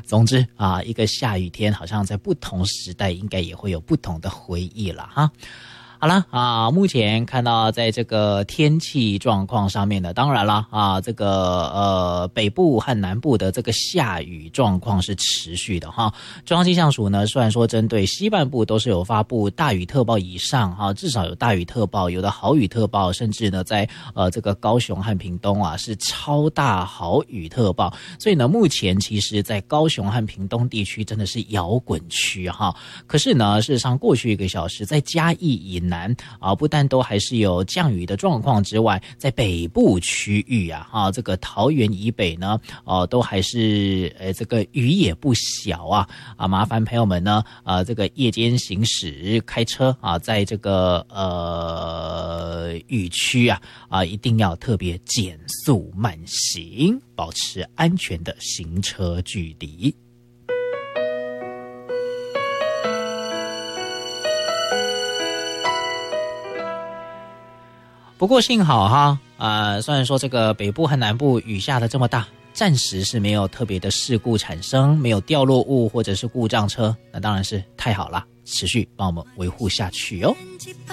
总之啊，一个下雨天，好像在不同时代应该也会有不同的回忆了哈。好了啊，目前看到在这个天气状况上面呢，当然了啊，这个北部和南部的这个下雨状况是持续的哈。中央气象署呢，虽然说针对西半部都是有发布大雨特报以上哈，至少有大雨特报，有的豪雨特报，甚至呢在这个高雄和屏东啊是超大豪雨特报。所以呢，目前其实在高雄和屏东地区真的是摇滚区哈。可是呢，事实上过去1个小时在嘉义以南啊，不但都还是有降雨的状况之外，在北部区域啊，这个桃园以北呢，都还是这个雨也不小啊，麻烦朋友们呢，这个夜间行驶开车啊，在这个雨区啊，一定要特别减速慢行，保持安全的行车距离。不过幸好哈，虽然说这个北部和南部雨下的这么大，暂时是没有特别的事故产生，没有掉落物或者是故障车，那当然是太好了，持续帮我们维护下去哦。